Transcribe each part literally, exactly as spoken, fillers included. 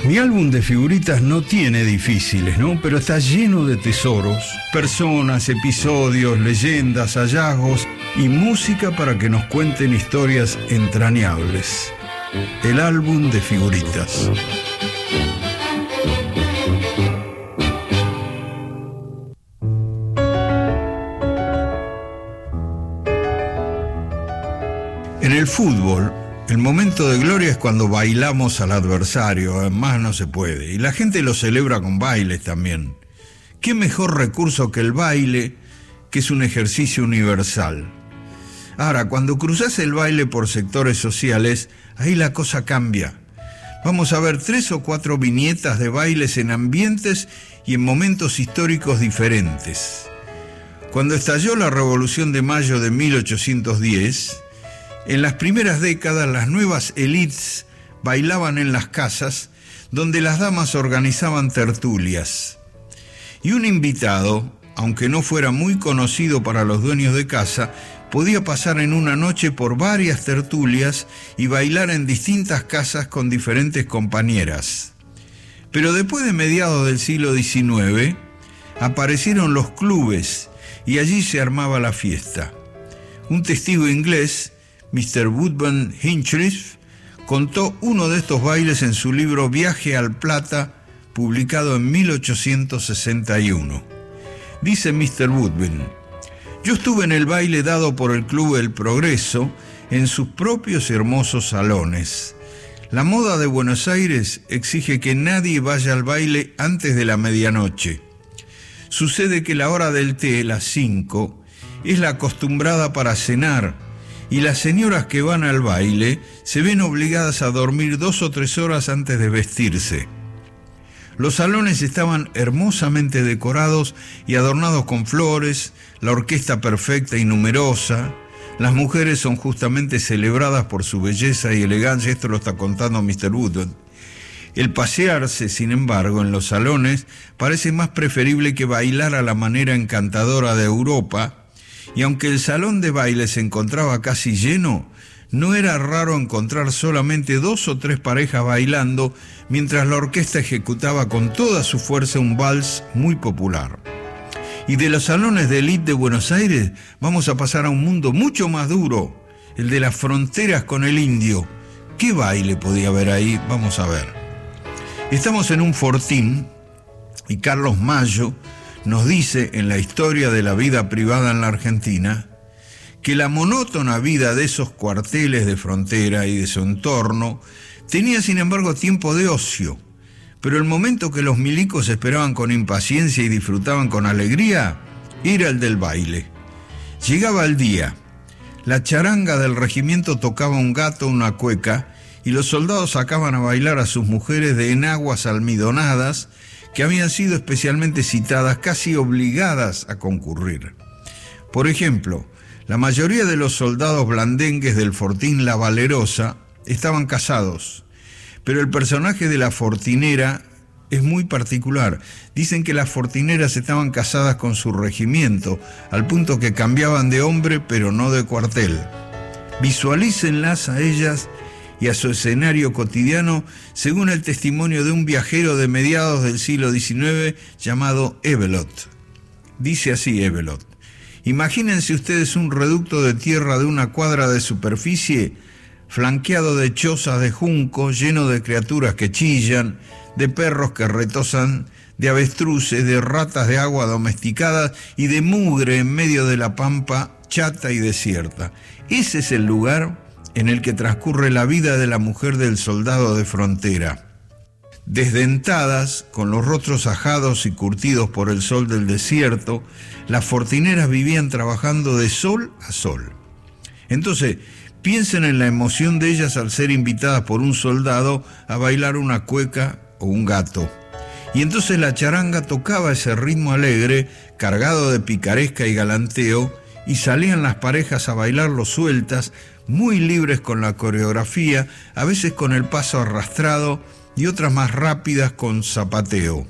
Mi álbum de figuritas no tiene difíciles, ¿no? Pero está lleno de tesoros, personas, episodios, leyendas, hallazgos y música para que nos cuenten historias entrañables. El álbum de figuritas. En el fútbol, el momento de gloria es cuando bailamos al adversario, más no se puede. Y la gente lo celebra con bailes también. ¿Qué mejor recurso que el baile, que es un ejercicio universal? Ahora, cuando cruzás el baile por sectores sociales, ahí la cosa cambia. Vamos a ver tres o cuatro viñetas de bailes en ambientes y en momentos históricos diferentes. Cuando estalló la Revolución de Mayo de mil ochocientos diez... en las primeras décadas, las nuevas élites bailaban en las casas, donde las damas organizaban tertulias. Y un invitado, aunque no fuera muy conocido para los dueños de casa, podía pasar en una noche por varias tertulias y bailar en distintas casas con diferentes compañeras. Pero después de mediados del siglo diecinueve, aparecieron los clubes y allí se armaba la fiesta. Un testigo inglés, mister Woodburn Hinchliffe, contó uno de estos bailes en su libro Viaje al Plata, publicado en mil ochocientos sesenta y uno. Dice mister Woodburn: yo estuve en el baile dado por el Club El Progreso en sus propios hermosos salones. La moda de Buenos Aires exige que nadie vaya al baile antes de la medianoche. Sucede que la hora del té, las cinco, es la acostumbrada para cenar, y las señoras que van al baile se ven obligadas a dormir dos o tres horas antes de vestirse. Los salones estaban hermosamente decorados y adornados con flores, la orquesta perfecta y numerosa. Las mujeres son justamente celebradas por su belleza y elegancia, esto lo está contando mister Woodward. El pasearse, sin embargo, en los salones parece más preferible que bailar a la manera encantadora de Europa. Y aunque el salón de baile se encontraba casi lleno, no era raro encontrar solamente dos o tres parejas bailando mientras la orquesta ejecutaba con toda su fuerza un vals muy popular. Y de los salones de élite de Buenos Aires vamos a pasar a un mundo mucho más duro, el de las fronteras con el indio. ¿Qué baile podía haber ahí? Vamos a ver. Estamos en un fortín y Carlos Mayo nos dice en la historia de la vida privada en la Argentina que la monótona vida de esos cuarteles de frontera y de su entorno tenía sin embargo tiempo de ocio, pero el momento que los milicos esperaban con impaciencia y disfrutaban con alegría era el del baile. Llegaba el día, la charanga del regimiento tocaba un gato, una cueca, y los soldados sacaban a bailar a sus mujeres de enaguas almidonadas que habían sido especialmente citadas, casi obligadas a concurrir. Por ejemplo, la mayoría de los soldados blandengues del fortín La Valerosa estaban casados, pero el personaje de la fortinera es muy particular. Dicen que las fortineras estaban casadas con su regimiento, al punto que cambiaban de hombre, pero no de cuartel. Visualícenlas a ellas y a su escenario cotidiano según el testimonio de un viajero de mediados del siglo diecinueve llamado Evelot. Dice así Evelot: imagínense ustedes un reducto de tierra de una cuadra de superficie, flanqueado de chozas de junco, lleno de criaturas que chillan, de perros que retozan, de avestruces, de ratas de agua domesticadas y de mugre en medio de la pampa chata y desierta. Ese es el lugar en el que transcurre la vida de la mujer del soldado de frontera. Desdentadas, con los rostros ajados y curtidos por el sol del desierto, las fortineras vivían trabajando de sol a sol. Entonces, piensen en la emoción de ellas al ser invitadas por un soldado a bailar una cueca o un gato. Y entonces la charanga tocaba ese ritmo alegre, cargado de picaresca y galanteo, y salían las parejas a bailarlo sueltas, muy libres con la coreografía, a veces con el paso arrastrado y otras más rápidas con zapateo.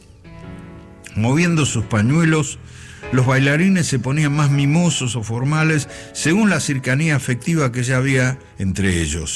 Moviendo sus pañuelos, los bailarines se ponían más mimosos o formales según la cercanía afectiva que ya había entre ellos.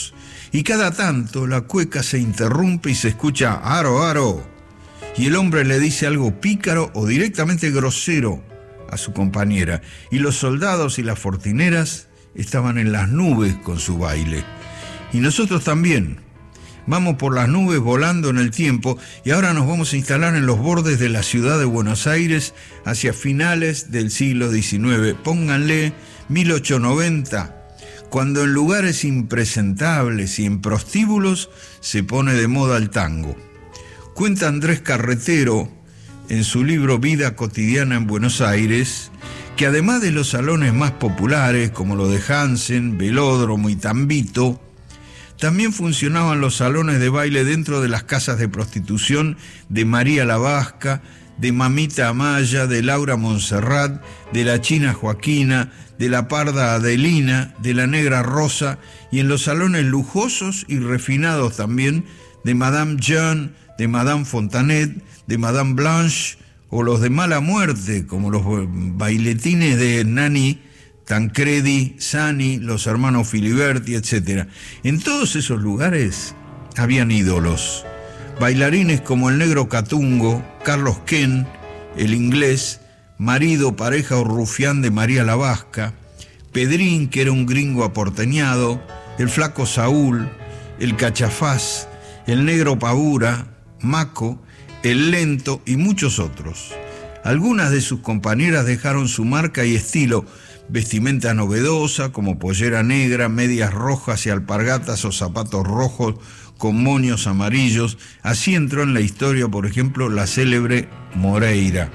Y cada tanto la cueca se interrumpe y se escucha aro, aro, y el hombre le dice algo pícaro o directamente grosero a su compañera, y los soldados y las fortineras estaban en las nubes con su baile. Y nosotros también vamos por las nubes volando en el tiempo, y ahora nos vamos a instalar en los bordes de la ciudad de Buenos Aires hacia finales del siglo diecinueve. Pónganle mil ochocientos noventa, cuando en lugares impresentables y en prostíbulos se pone de moda el tango. Cuenta Andrés Carretero en su libro Vida cotidiana en Buenos Aires, que además de los salones más populares, como los de Hansen, Velódromo y Tambito, también funcionaban los salones de baile dentro de las casas de prostitución de María la Vasca, de Mamita Amaya, de Laura Montserrat, de la China Joaquina, de la Parda Adelina, de la Negra Rosa, y en los salones lujosos y refinados también de Madame Jeanne, de Madame Fontanet, de Madame Blanche, o los de mala muerte, como los bailetines de Nani, Tancredi, Sani, los hermanos Filiberti, etcétera. En todos esos lugares habían ídolos, bailarines como el Negro Catungo, Carlos Ken, el Inglés, marido, pareja o rufián de María la Vasca, Pedrín, que era un gringo aporteñado, el Flaco Saúl, el Cachafaz, el Negro Pavura, Maco, el Lento y muchos otros. Algunas de sus compañeras dejaron su marca y estilo, vestimenta novedosa como pollera negra, medias rojas y alpargatas o zapatos rojos con moños amarillos. Así entró en la historia, por ejemplo, la célebre Moreira.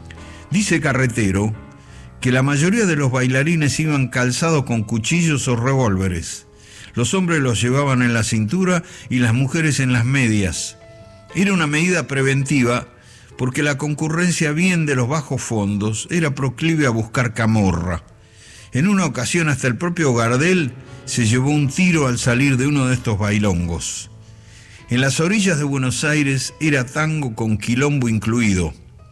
Dice Carretero que la mayoría de los bailarines iban calzados con cuchillos o revólveres. Los hombres los llevaban en la cintura y las mujeres en las medias. Era una medida preventiva porque la concurrencia bien de los bajos fondos era proclive a buscar camorra. En una ocasión hasta el propio Gardel se llevó un tiro al salir de uno de estos bailongos. En las orillas de Buenos Aires era tango con quilombo incluido.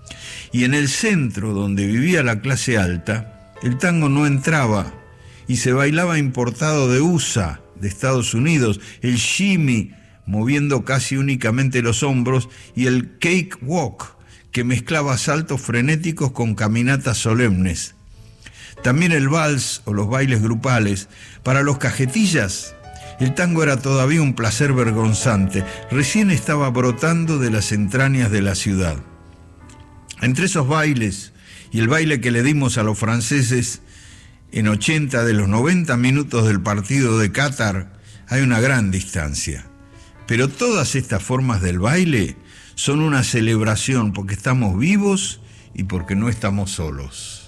Y en el centro, donde vivía la clase alta, el tango no entraba y se bailaba importado de U S A, de Estados Unidos, el shimmy, moviendo casi únicamente los hombros, y el cakewalk, que mezclaba saltos frenéticos con caminatas solemnes. También el vals o los bailes grupales. Para los cajetillas, el tango era todavía un placer vergonzante, recién estaba brotando de las entrañas de la ciudad. Entre esos bailes y el baile que le dimos a los franceses en ochenta de los noventa minutos del partido de Qatar, hay una gran distancia. Pero todas estas formas del baile son una celebración porque estamos vivos y porque no estamos solos.